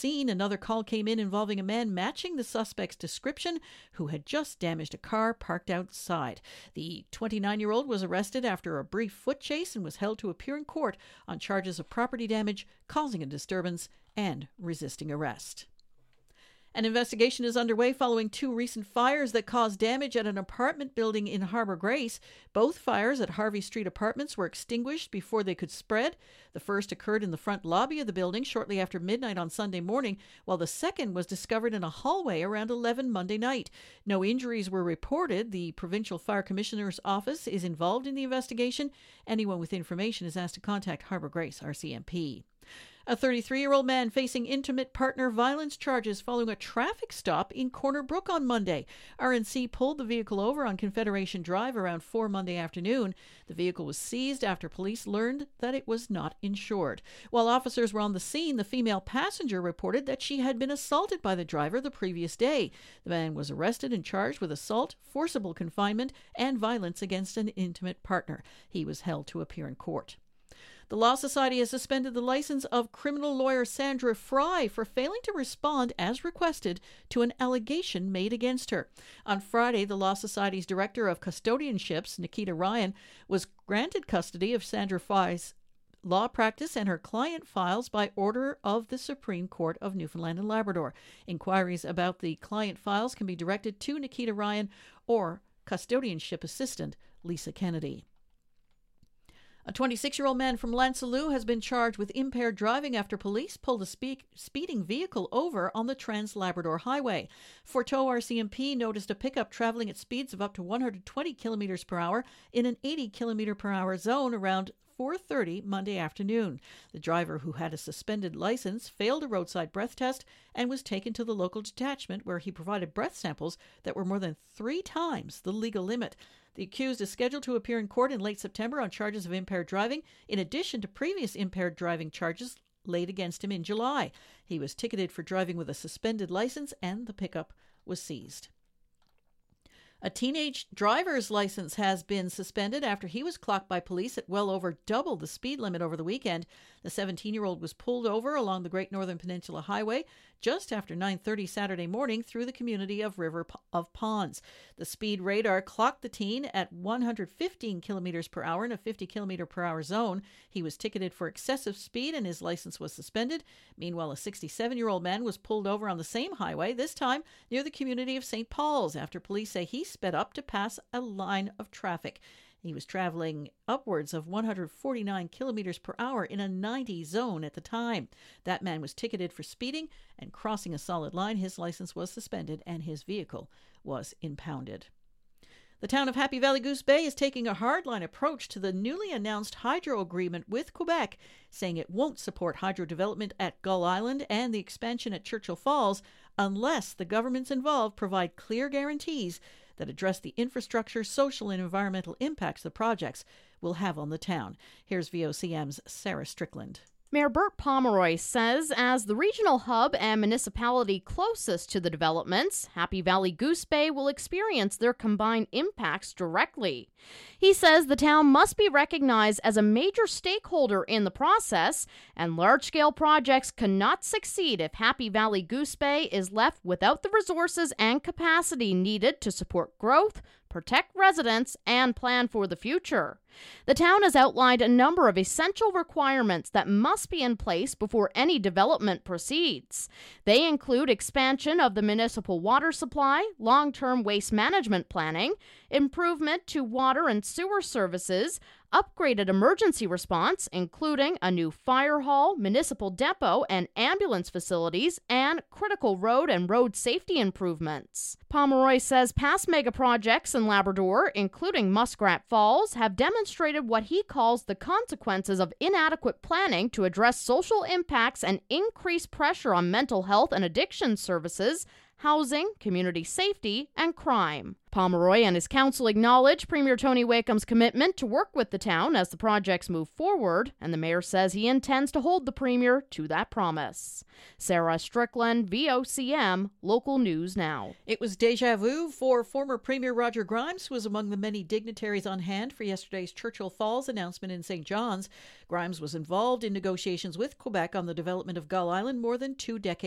scene, another call came in involving a man matching the suspect's description who had just damaged a car parked outside. The 29-year-old was arrested after a brief foot chase and was held to appear in court on charges of property damage, causing a disturbance, and resisting arrest. An investigation is underway following 2 recent fires that caused damage at an apartment building in Harbour Grace. Both fires at Harvey Street Apartments were extinguished before they could spread. The first occurred in the front lobby of the building shortly after midnight on Sunday morning, while the second was discovered in a hallway around 11 Monday night. No injuries were reported. The Provincial Fire Commissioner's Office is involved in the investigation. Anyone with information is asked to contact Harbour Grace RCMP. A 33-year-old man facing intimate partner violence charges following a traffic stop in Corner Brook on Monday. RNC pulled the vehicle over on Confederation Drive around 4 Monday afternoon. The vehicle was seized after police learned that it was not insured. While officers were on the scene, the female passenger reported that she had been assaulted by the driver the previous day. The man was arrested and charged with assault, forcible confinement, and violence against an intimate partner. He was held to appear in court. The Law Society has suspended the license of criminal lawyer Sandra Fry for failing to respond as requested to an allegation made against her. On Friday, the Law Society's Director of Custodianships, Nikita Ryan, was granted custody of Sandra Fry's law practice and her client files by order of the Supreme Court of Newfoundland and Labrador. Inquiries about the client files can be directed to Nikita Ryan or custodianship assistant Lisa Kennedy. A 26-year-old man from Lansalou has been charged with impaired driving after police pulled a speeding vehicle over on the Trans-Labrador Highway. Forteau RCMP noticed a pickup traveling at speeds of up to 120 kilometers per hour in an 80 kilometer per hour zone around 4:30 Monday afternoon. The driver, who had a suspended license, failed a roadside breath test and was taken to the local detachment where he provided breath samples that were more than 3 times the legal limit. The accused is scheduled to appear in court in late September on charges of impaired driving, in addition to previous impaired driving charges laid against him in July. He was ticketed for driving with a suspended license and the pickup was seized. A teenage driver's license has been suspended after he was clocked by police at well over double the speed limit over the weekend. The 17-year-old was pulled over along the Great Northern Peninsula Highway just after 9:30 Saturday morning through the community of River of Ponds. The speed radar clocked the teen at 115 kilometers per hour in a 50 kilometer per hour zone. He was ticketed for excessive speed and his license was suspended. Meanwhile, a 67-year-old man was pulled over on the same highway, this time near the community of St. Paul's, after police say he sped up to pass a line of traffic. He was traveling upwards of 149 kilometers per hour in a 90 zone at the time. That man was ticketed for speeding and crossing a solid line. His license was suspended and his vehicle was impounded. The town of Happy Valley Goose Bay is taking a hardline approach to the newly announced hydro agreement with Quebec, saying it won't support hydro development at Gull Island and the expansion at Churchill Falls unless the governments involved provide clear guarantees that address the infrastructure, social and environmental impacts the projects will have on the town. Here's VOCM's Sarah Strickland. Mayor Bert Pomeroy says as the regional hub and municipality closest to the developments, Happy Valley Goose Bay will experience their combined impacts directly. He says the town must be recognized as a major stakeholder in the process, and large-scale projects cannot succeed if Happy Valley Goose Bay is left without the resources and capacity needed to support growth, protect residents, and plan for the future. The town has outlined a number of essential requirements that must be in place before any development proceeds. They include expansion of the municipal water supply, long-term waste management planning, improvement to water and sewer services, upgraded emergency response, including a new fire hall, municipal depot, and ambulance facilities, and critical road and road safety improvements. Pomeroy says past mega projects in Labrador, including Muskrat Falls, have demonstrated what he calls the consequences of inadequate planning to address social impacts and increase pressure on mental health and addiction services, housing, community safety, and crime. Pomeroy and his council acknowledge Premier Tony Wakeham's commitment to work with the town as the projects move forward, and the mayor says he intends to hold the premier to that promise. Sarah Strickland, VOCM, Local News Now. It was déjà vu for former Premier Roger Grimes, who was among the many dignitaries on hand for yesterday's Churchill Falls announcement in St. John's. Grimes was involved in negotiations with Quebec on the development of Gull Island more than 2 decades